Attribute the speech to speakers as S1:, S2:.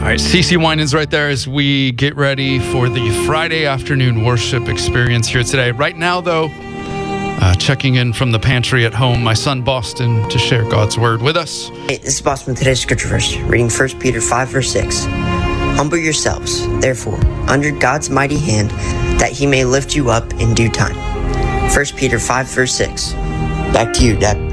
S1: right, CeCe Winans right there as we get ready for the Friday afternoon worship experience here today. Right now, though, checking in from the pantry at home, my son Boston to share God's word with us.
S2: Hey, this is Boston with today's scripture verse, reading 1 Peter 5, verse 6. Humble yourselves, therefore, under God's mighty hand, that he may lift you up in due time. 1 Peter 5, verse 6. Back to you, Dad.